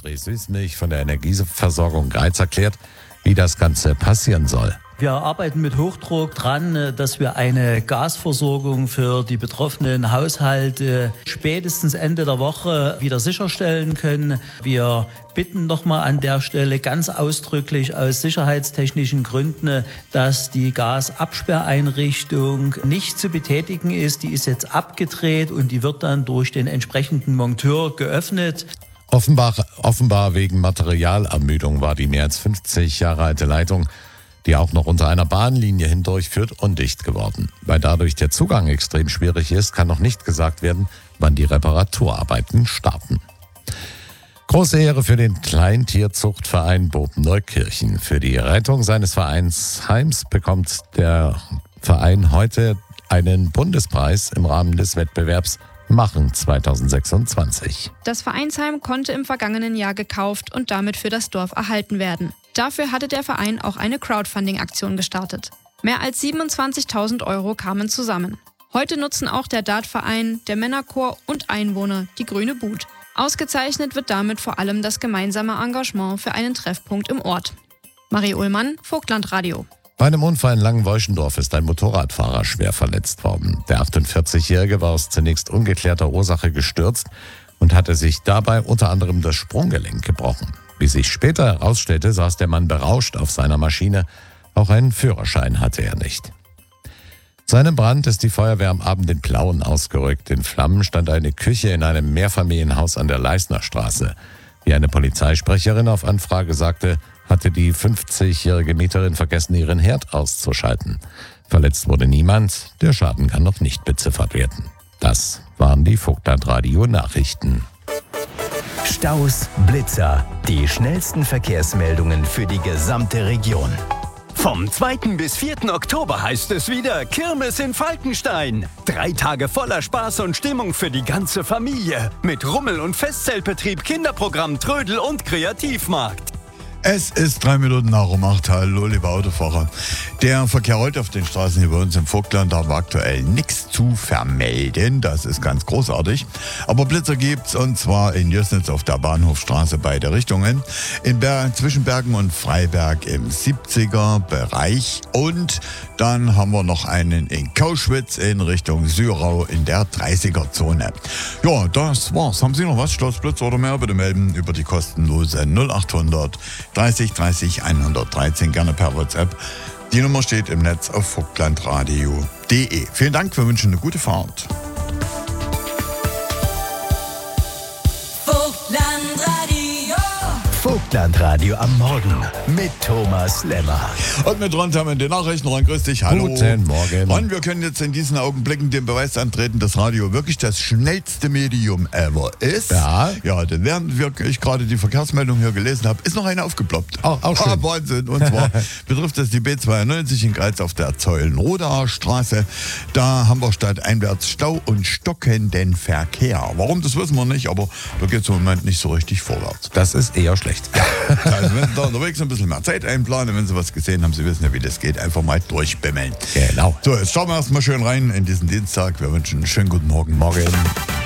André Süßmilch von der Energieversorgung Greiz erklärt, wie das Ganze passieren soll. Wir arbeiten mit Hochdruck dran, dass wir eine Gasversorgung für die betroffenen Haushalte spätestens Ende der Woche wieder sicherstellen können. Wir bitten nochmal an der Stelle ganz ausdrücklich aus sicherheitstechnischen Gründen, dass die Gasabsperreinrichtung nicht zu betätigen ist. Die ist jetzt abgedreht und die wird dann durch den entsprechenden Monteur geöffnet. Offenbar wegen Materialermüdung war die mehr als 50 Jahre alte Leitung, die auch noch unter einer Bahnlinie hindurchführt, undicht geworden. Weil dadurch der Zugang extrem schwierig ist, kann noch nicht gesagt werden, wann die Reparaturarbeiten starten. Große Ehre für den Kleintierzuchtverein Boben-Neukirchen. Für die Rettung seines Vereinsheims bekommt der Verein heute einen Bundespreis im Rahmen des Wettbewerbs Machen 2026. Das Vereinsheim konnte im vergangenen Jahr gekauft und damit für das Dorf erhalten werden. Dafür hatte der Verein auch eine Crowdfunding-Aktion gestartet. Mehr als 27.000 € kamen zusammen. Heute nutzen auch der Dartverein, der Männerchor und Einwohner die grüne Bud. Ausgezeichnet wird damit vor allem das gemeinsame Engagement für einen Treffpunkt im Ort. Marie Ullmann, Vogtlandradio. Bei einem Unfall in Langenwolschendorf ist ein Motorradfahrer schwer verletzt worden. Der 48-Jährige war aus zunächst ungeklärter Ursache gestürzt und hatte sich dabei unter anderem das Sprunggelenk gebrochen. Wie sich später herausstellte, saß der Mann berauscht auf seiner Maschine. Auch einen Führerschein hatte er nicht. Zu einem Brand ist die Feuerwehr am Abend in Plauen ausgerückt. In Flammen stand eine Küche in einem Mehrfamilienhaus an der Leisnerstraße. Wie eine Polizeisprecherin auf Anfrage sagte, hatte die 50-jährige Mieterin vergessen, ihren Herd auszuschalten. Verletzt wurde niemand, der Schaden kann noch nicht beziffert werden. Das waren die Vogtlandradio-Nachrichten. Staus, Blitzer, die schnellsten Verkehrsmeldungen für die gesamte Region. Vom 2. bis 4. Oktober heißt es wieder Kirmes in Falkenstein. 3 Tage voller Spaß und Stimmung für die ganze Familie. Mit Rummel- und Festzeltbetrieb, Kinderprogramm, Trödel und Kreativmarkt. Es ist 3 Minuten nach um 8. Hallo, liebe Autofahrer. Der Verkehr heute auf den Straßen hier bei uns im Vogtland, da haben wir aktuell nichts zu vermelden. Das ist ganz großartig. Aber Blitzer gibt's, und zwar in Jößnitz auf der Bahnhofstraße beide Richtungen. Zwischen Bergen und Freiberg im 70er-Bereich. Und dann haben wir noch einen in Kauschwitz in Richtung Syrau in der 30er-Zone. Ja, das war's. Haben Sie noch was? Staus, Blitzer oder mehr? Bitte melden über die kostenlose 0800 30 30 113, gerne per WhatsApp. Die Nummer steht im Netz auf vogtlandradio.de. Vielen Dank, wir wünschen eine gute Fahrt. Vogtlandradio am Morgen mit Thomas Lemmer. Und mit Ron haben wir die Nachrichten. Ron, grüß dich. Hallo. Guten Morgen. Ron, wir können jetzt in diesen Augenblicken den Beweis antreten, dass Radio wirklich das schnellste Medium ever ist. Ja. Ja, denn während ich gerade die Verkehrsmeldung hier gelesen habe, ist noch eine aufgeploppt. Auch schön. Wahnsinn. Und zwar betrifft es die B92 in Greiz auf der Zeulenrodaer Straße. Da haben wir stadteinwärts Stau und stockenden Verkehr. Warum, das wissen wir nicht, aber da geht es im Moment nicht so richtig vorwärts. Das ist eher schlecht. Also wenn Sie da unterwegs ein bisschen mehr Zeit einplanen, wenn Sie was gesehen haben, Sie wissen ja, wie das geht, einfach mal durchbimmeln. Genau. So, jetzt schauen wir erstmal schön rein in diesen Dienstag. Wir wünschen einen schönen guten Morgen. Morgen.